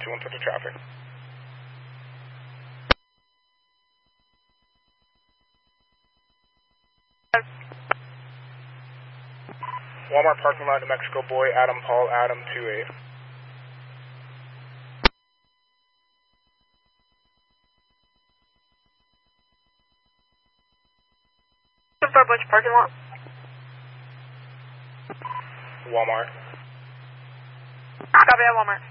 2-1 to traffic. Walmart parking lot, New Mexico boy, Adam Paul, Adam 28. Which parking lot? Walmart. Copy at Walmart.